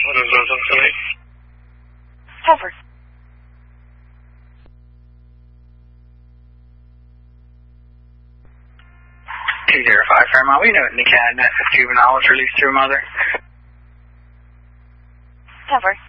What is those tonight? Over. 205 Fairmont, we know in the cabinet if juvenile was released to a mother. Over.